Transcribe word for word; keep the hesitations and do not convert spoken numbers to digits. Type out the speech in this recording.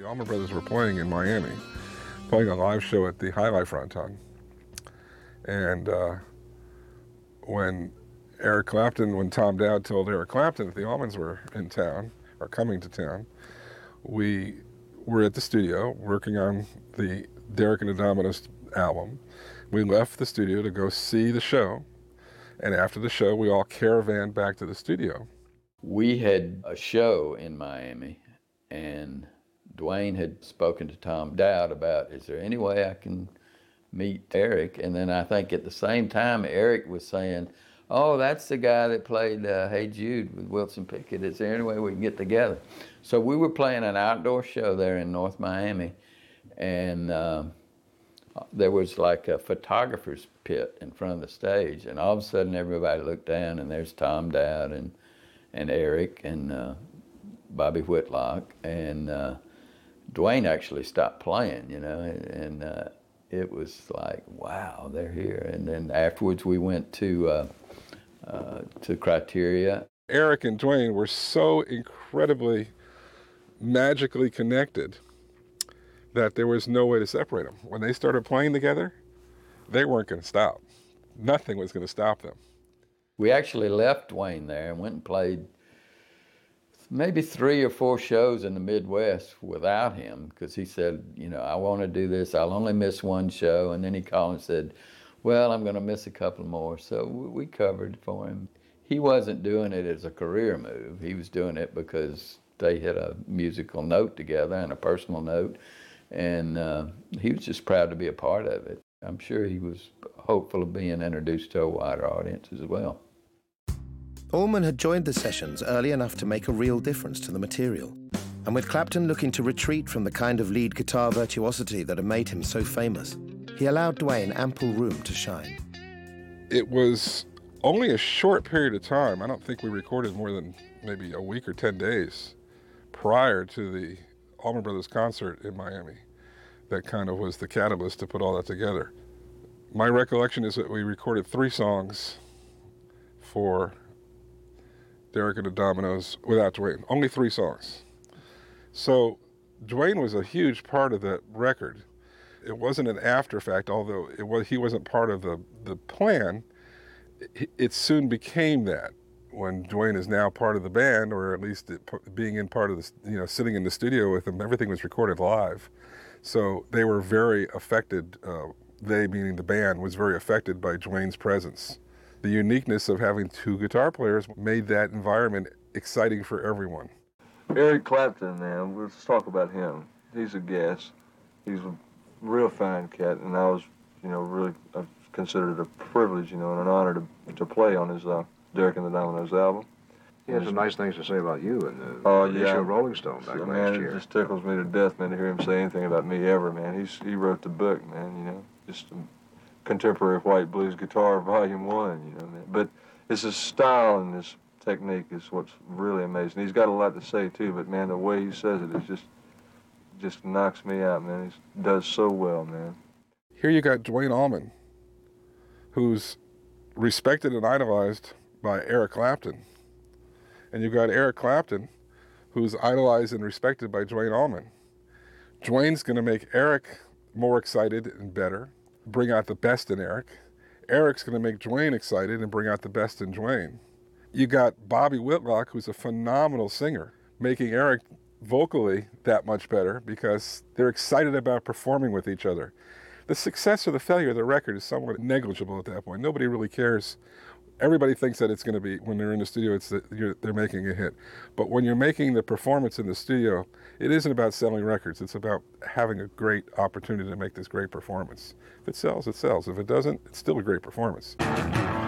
Allman Brothers were playing in Miami, playing a live show at the High Life Fronton. And uh, when Eric Clapton, when Tom Dowd told Eric Clapton that the Allmans were in town, or coming to town, we were at the studio working on the Derek and the Dominos album. We left the studio to go see the show, and after the show, we all caravanned back to the studio. We had a show in Miami, and Duane had spoken to Tom Dowd about, is there any way I can meet Eric? And then I think at the same time, Eric was saying, oh, that's the guy that played uh, Hey Jude with Wilson Pickett. Is there any way we can get together? So we were playing an outdoor show there in North Miami, and uh, there was like a photographer's pit in front of the stage, and all of a sudden everybody looked down, and there's Tom Dowd and, and Eric and uh, Bobby Whitlock, and uh, Duane actually stopped playing, you know, and uh, it was like, wow, they're here. And then afterwards we went to uh, uh, to Criteria. Eric and Duane were so incredibly magically connected that there was no way to separate them. When they started playing together, they weren't going to stop. Nothing was going to stop them. We actually left Duane there and went and played maybe three or four shows in the Midwest without him, because he said, you know, I want to do this, I'll only miss one show. And then he called and said, well, I'm going to miss a couple more. So we covered for him. He wasn't doing it as a career move. He was doing it because they hit a musical note together and a personal note. And uh, he was just proud to be a part of it. I'm sure he was hopeful of being introduced to a wider audience as well. Allman had joined the sessions early enough to make a real difference to the material. And with Clapton looking to retreat from the kind of lead guitar virtuosity that had made him so famous, he allowed Duane ample room to shine. It was only a short period of time. I don't think we recorded more than maybe a week or ten days prior to the Allman Brothers concert in Miami that kind of was the catalyst to put all that together. My recollection is that we recorded three songs for Derek and the Dominos without Duane, only three songs. So Duane was a huge part of that record. It wasn't an after fact, although it was, he wasn't part of the, the plan. It, it soon became that when Duane is now part of the band, or at least it, being in part of the, you know, sitting in the studio with him, everything was recorded live. So they were very affected, uh, they meaning the band, was very affected by Duane's presence. The uniqueness of having two guitar players made that environment exciting for everyone. Eric Clapton, man, let's talk about him. He's a gas. He's a real fine cat, and I was, you know, really, I considered it a privilege, you know, and an honor to, to play on his uh, Derek and the Dominos album. He had some nice things to say about you in the oh, issue yeah. of Rolling Stone back so, last man, year. It just tickles me to death, man, to hear him say anything about me ever, man. He's, he wrote the book, man, you know, just a contemporary white blues guitar, volume one, you know, man. But it's his style and his technique is what's really amazing. He's got a lot to say, too, but, man, the way he says it is just, just knocks me out, man. He does so well, man. Here you got Duane Allman, who's respected and idolized by Eric Clapton. And you've got Eric Clapton, who's idolized and respected by Duane Allman. Duane's going to make Eric more excited and better, bring out the best in Eric. Eric's going to make Duane excited and bring out the best in Duane. You got Bobby Whitlock, who's a phenomenal singer, making Eric vocally that much better because they're excited about performing with each other. The success or the failure of the record is somewhat negligible at that point. Nobody really cares. Everybody thinks that it's going to be, when they're in the studio, it's that you're, they're making a hit. But when you're making the performance in the studio, it isn't about selling records. It's about having a great opportunity to make this great performance. If it sells, it sells. If it doesn't, it's still a great performance.